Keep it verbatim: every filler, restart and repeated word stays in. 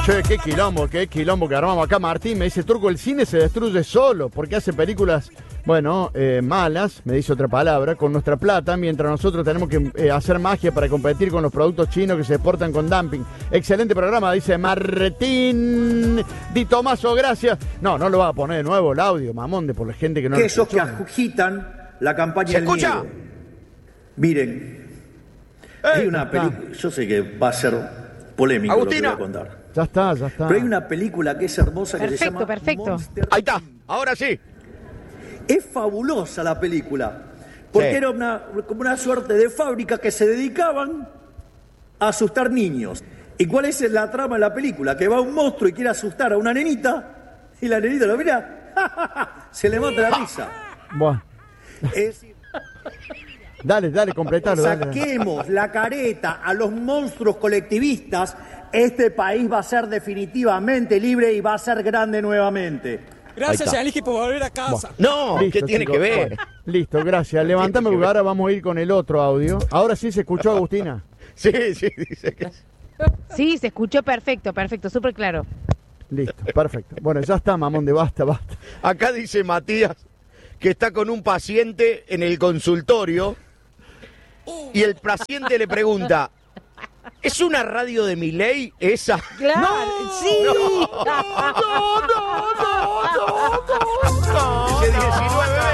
Che, qué quilombo, qué quilombo que armamos acá. Martín me dice, Turco, el cine se destruye solo porque hace películas, bueno, eh, malas, me dice otra palabra, con nuestra plata, mientras nosotros tenemos que eh, hacer magia para competir con los productos chinos que se exportan con dumping. Excelente programa, dice Martín Di Tomaso, gracias. No, no lo va a poner de nuevo el audio, mamón, de por la gente que no... Que esos que agitan la campaña ¿Se del escucha? miedo. Miren, hay una película, yo sé que va a ser polémico Agustina. lo que voy a contar. Ya está, ya está. Pero hay una película que es hermosa que se Perfecto, llama perfecto. Monster Ahí está, Inc. ahora sí. Es fabulosa la película, porque Sí. era una, como una suerte de fábrica que se dedicaban a asustar niños. ¿Y cuál es la trama de la película? Que va un monstruo y quiere asustar a una nenita, y la nenita lo mira, se le mata la risa. Bueno, Es decir, dale, dale, completalo, dale. saquemos la careta a los monstruos colectivistas, este país va a ser definitivamente libre y va a ser grande nuevamente. Gracias, Yanliki, por volver a casa. No, Listo, ¿qué tiene chicos. que ver? Bueno, listo, gracias. Levantame porque ahora vamos a ir con el otro audio. Ahora sí se escuchó, Agustina. Sí, sí, dice que... Sí, se escuchó perfecto, perfecto, súper claro. Listo, perfecto. Bueno, ya está, mamón, de basta, basta. Acá dice Matías que está con un paciente en el consultorio y el paciente le pregunta, ¿es una radio de Milei esa? Claro, sí. No, no, no, no, no, no. Dice diecinueve